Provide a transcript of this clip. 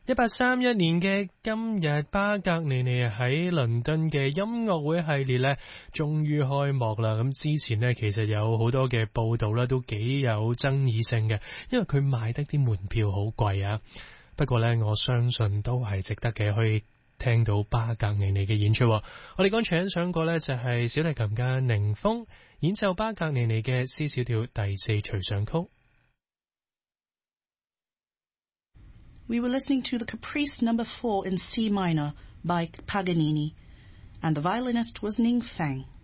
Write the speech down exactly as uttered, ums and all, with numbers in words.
一八三一年嘅今日，巴格尼尼喺倫敦嘅音樂會系列呢終於開幕啦。咁之前呢，其實有好多嘅報道啦，都幾有爭議性嘅，因為佢賣得啲門票好貴啊。不過呢，我相信都係值得嘅，可以聽到巴格尼尼嘅演出。我哋剛才欣賞過呢，就係小提琴家寧峰演奏巴格尼尼嘅 C 小調第四隨想曲。 We were listening to the Caprice number four in C minor by Paganini, and the violinist was Ning Feng.